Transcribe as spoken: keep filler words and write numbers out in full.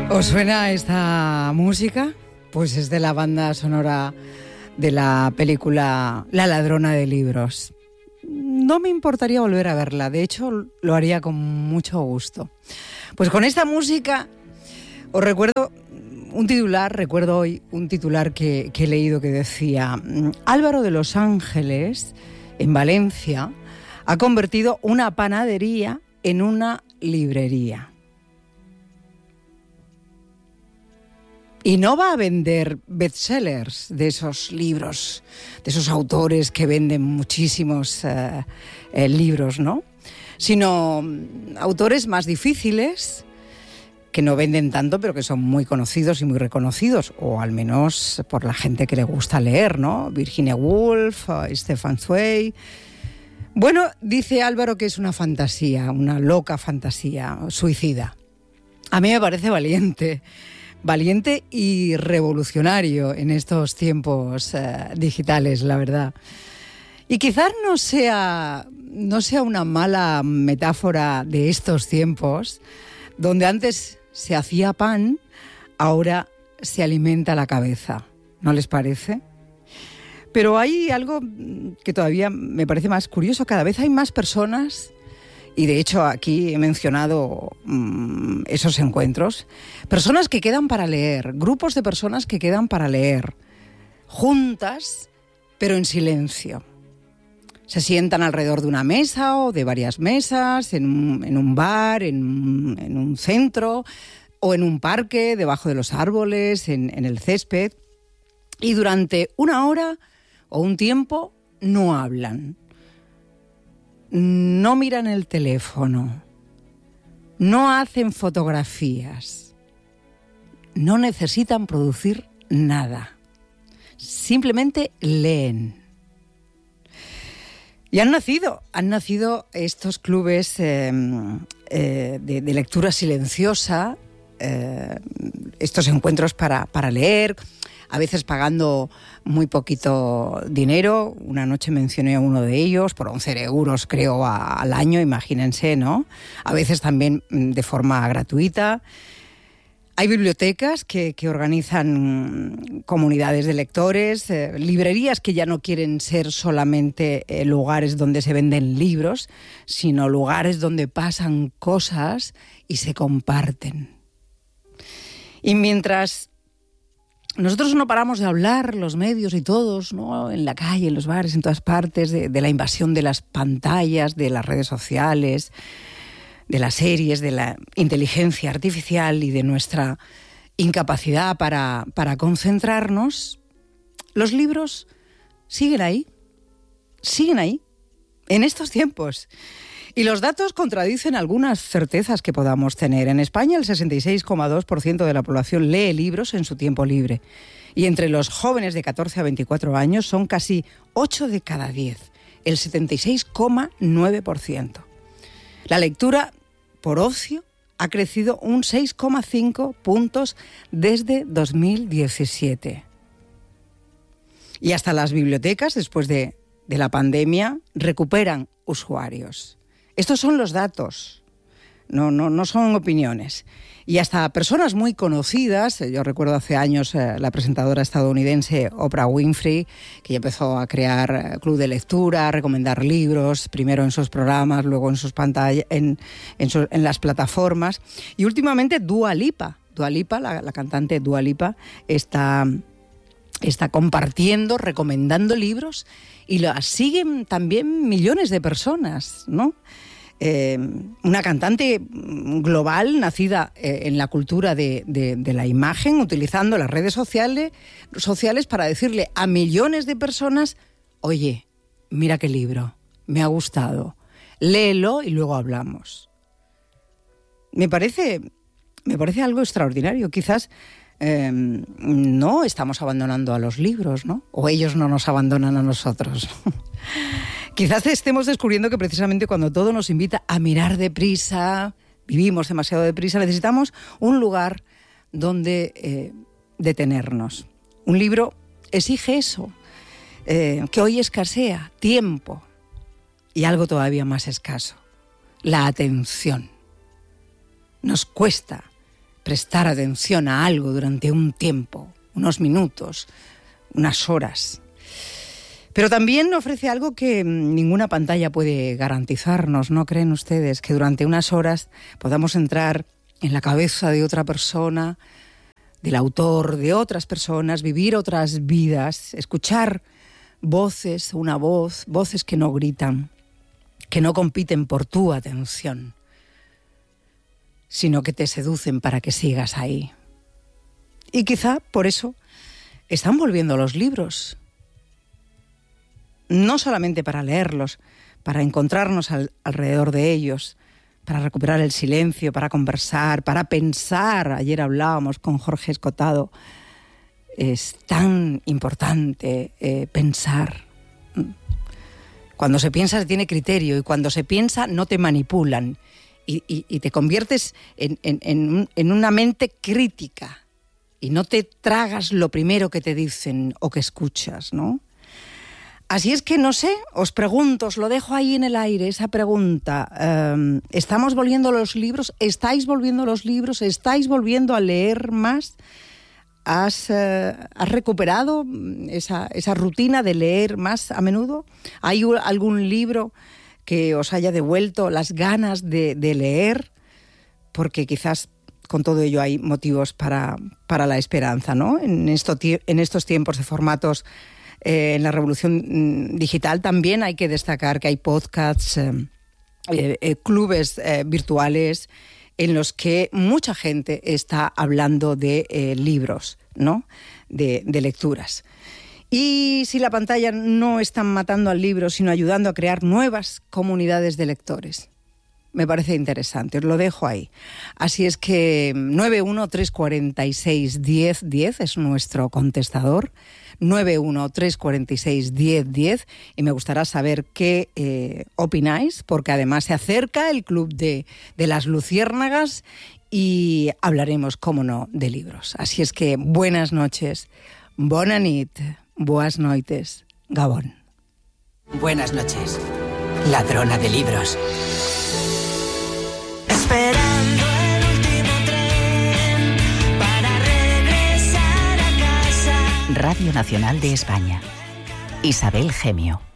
¿Os suena esta música? Pues es de la banda sonora de la película La ladrona de libros. No me importaría volver a verla, de hecho lo haría con mucho gusto. Pues con esta música os recuerdo un titular, recuerdo hoy un titular que, que he leído que decía: Álvaro de Los Ángeles, en Valencia, ha convertido una panadería en una librería. Y no va a vender bestsellers de esos libros, de esos autores que venden muchísimos eh, eh, libros, ¿no? Sino autores más difíciles, que no venden tanto, pero que son muy conocidos y muy reconocidos, o al menos por la gente que le gusta leer, ¿no? Virginia Woolf, Stefan Zweig. Bueno, dice Álvaro que es una fantasía, una loca fantasía suicida. A mí me parece valiente. Valiente y revolucionario en estos tiempos eh, digitales, la verdad. Y quizás no sea, no sea una mala metáfora de estos tiempos, donde antes se hacía pan, ahora se alimenta la cabeza. ¿No les parece? Pero hay algo que todavía me parece más curioso. Cada vez hay más personas. Y de hecho aquí he mencionado mmm, esos encuentros. Personas que quedan para leer, grupos de personas que quedan para leer, juntas, pero en silencio. Se sientan alrededor de una mesa o de varias mesas, en un, en un bar, en, en un centro o en un parque, debajo de los árboles, en, en el césped. Y durante una hora o un tiempo no hablan. No miran el teléfono, no hacen fotografías, no necesitan producir nada, simplemente leen. Y han nacido, han nacido estos clubes eh, eh, de, de lectura silenciosa, eh, estos encuentros para, para leer, a veces pagando muy poquito dinero. Una noche mencioné a uno de ellos por once euros, creo, a, al año, imagínense, ¿no? A veces también de forma gratuita. Hay bibliotecas que, que organizan comunidades de lectores, eh, librerías que ya no quieren ser solamente eh, lugares donde se venden libros, sino lugares donde pasan cosas y se comparten. Y mientras nosotros no paramos de hablar, los medios y todos, ¿no? En la calle, en los bares, en todas partes, de, de la invasión de las pantallas, de las redes sociales, de las series, de la inteligencia artificial y de nuestra incapacidad para, para concentrarnos, los libros siguen ahí, siguen ahí, en estos tiempos. Y los datos contradicen algunas certezas que podamos tener. En España, el sesenta y seis coma dos por ciento de la población lee libros en su tiempo libre. Y entre los jóvenes de catorce a veinticuatro años son casi ocho de cada diez, el setenta y seis coma nueve por ciento. La lectura por ocio ha crecido un seis coma cinco puntos desde dos mil diecisiete. Y hasta las bibliotecas, después de, de la pandemia, recuperan usuarios. Estos son los datos, no, no, no son opiniones. Y hasta personas muy conocidas, yo recuerdo hace años eh, la presentadora estadounidense Oprah Winfrey, que ya empezó a crear eh, club de lectura, a recomendar libros, primero en sus programas, luego en sus pantallas, en, en, su, en las plataformas. Y últimamente Dua Lipa, Dua Lipa, la, la cantante Dua Lipa, está, está compartiendo, recomendando libros, y la siguen también millones de personas, ¿no? Eh, una cantante global, nacida eh, en la cultura de, de, de la imagen, utilizando las redes sociales, sociales para decirle a millones de personas: oye, mira qué libro, me ha gustado, léelo y luego hablamos. Me parece, me parece algo extraordinario. Quizás eh, no estamos abandonando a los libros, ¿no? O ellos no nos abandonan a nosotros. Quizás estemos descubriendo que precisamente cuando todo nos invita a mirar deprisa, vivimos demasiado deprisa, necesitamos un lugar donde eh, detenernos. Un libro exige eso, eh, que hoy escasea, tiempo, y algo todavía más escaso, la atención. Nos cuesta prestar atención a algo durante un tiempo, unos minutos, unas horas. Pero también ofrece algo que ninguna pantalla puede garantizarnos, ¿no creen ustedes? Que durante unas horas podamos entrar en la cabeza de otra persona, del autor, de otras personas, vivir otras vidas, escuchar voces, una voz, voces que no gritan, que no compiten por tu atención, sino que te seducen para que sigas ahí. Y quizá por eso están volviendo los libros. No solamente para leerlos, para encontrarnos al, alrededor de ellos, para recuperar el silencio, para conversar, para pensar. Ayer hablábamos con Jorge Escotado. Es tan importante eh, pensar. Cuando se piensa se tiene criterio y cuando se piensa no te manipulan y, y, y te conviertes en, en, en, en una mente crítica y no te tragas lo primero que te dicen o que escuchas, ¿no? Así es que no sé, os pregunto, os lo dejo ahí en el aire, esa pregunta. Eh, ¿Estamos volviendo los libros? ¿Estáis volviendo los libros? ¿Estáis volviendo a leer más? ¿Has, eh, ¿has recuperado esa, esa rutina de leer más a menudo? ¿Hay algún libro que os haya devuelto las ganas de, de leer? Porque quizás con todo ello hay motivos para, para la esperanza, ¿no? En, esto, en estos tiempos de formatos, eh, en la revolución digital también hay que destacar que hay podcasts, eh, eh, clubes eh, virtuales en los que mucha gente está hablando de eh, libros, ¿no? De, de lecturas. Y si la pantalla no está matando al libro, sino ayudando a crear nuevas comunidades de lectores. Me parece interesante, os lo dejo ahí. Así es que nueve uno tres cuatro seis diez diez es nuestro contestador, nueve uno tres cuatro seis diez diez, y me gustará saber qué eh, opináis, porque además se acerca el Club de, de las Luciérnagas y hablaremos, cómo no, de libros. Así es que buenas noches, bona nit, boas noites, Gabón. Buenas noches, ladrona de libros. Esperando el último tren para regresar a casa. Radio Nacional de España. Isabel Gemio.